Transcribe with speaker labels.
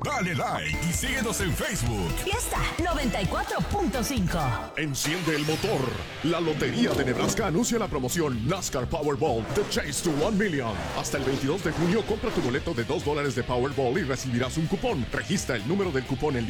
Speaker 1: Dale like y síguenos en Facebook.
Speaker 2: Fiesta 94.5.
Speaker 3: Enciende el motor. La Lotería de Nebraska anuncia la promoción NASCAR Powerball The Chase to 1 Million. Hasta el 22 de junio compra tu boleto de $2 de Powerball y recibirás un cupón. Registra el número del cupón en